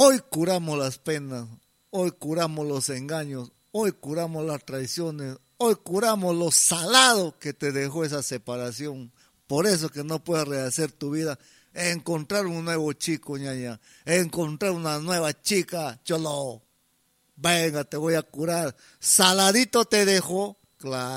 Hoy curamos las penas, hoy curamos los engaños, hoy curamos las traiciones, hoy curamos lo salado que te dejó esa separación. Por eso que no puedes rehacer tu vida, encontrar un nuevo chico, ñaña, encontrar una nueva chica, cholo. Venga, te voy a curar. Saladito te dejó, claro.